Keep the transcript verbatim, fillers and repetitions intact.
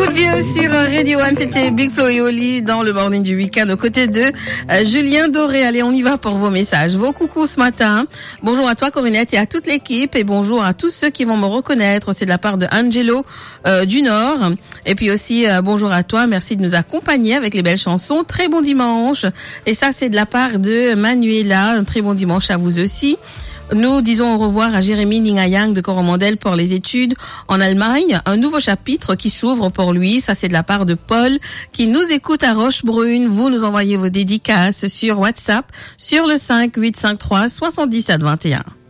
Coup de vieux sur Radio One, c'était Big Flo et Oli dans le morning du week-end aux côtés de euh, Julien Doré. Allez, on y va pour vos messages. Vos coucous ce matin. Bonjour à toi Corinette et à toute l'équipe et bonjour à tous ceux qui vont me reconnaître. C'est de la part de Angelo euh, du Nord. Et puis aussi euh, bonjour à toi. Merci de nous accompagner avec les belles chansons. Très bon dimanche. Et ça c'est de la part de Manuela. Un très bon dimanche à vous aussi. Nous disons au revoir à Jérémy Ningayang de Coromandel pour les études en Allemagne. Un nouveau chapitre qui s'ouvre pour lui. Ça, c'est de la part de Paul qui nous écoute à Rochebrune. Vous nous envoyez vos dédicaces sur WhatsApp sur le cinq huit cinq trois soixante-dix-sept vingt et un.